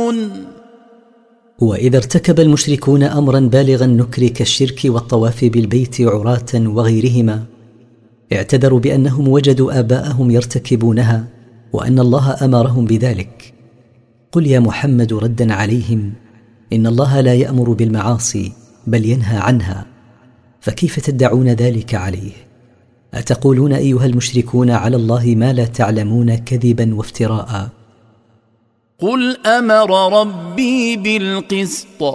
تعلمون. وإذا ارتكب المشركون أمرا بالغ النكر كالشرك والطواف بالبيت عراة وغيرهما، اعتذروا بأنهم وجدوا آباءهم يرتكبونها وأن الله أمرهم بذلك. قل يا محمد ردا عليهم: إن الله لا يأمر بالمعاصي بل ينهى عنها، فكيف تدعون ذلك عليه؟ أتقولون أيها المشركون على الله ما لا تعلمون كذبا وافتراء؟ قل أمر ربي بالقسط